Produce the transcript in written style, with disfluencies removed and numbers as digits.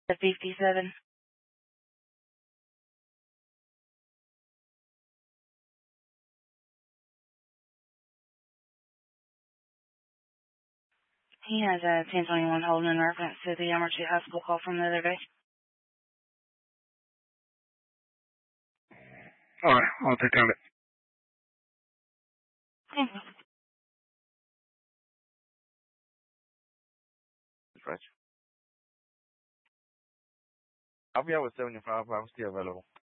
The 57. He has a 1021 holding in reference to the emergency hospital call from the other day. All right, I'll take care of it. Thank you. I'll be out with 75. I'm still available.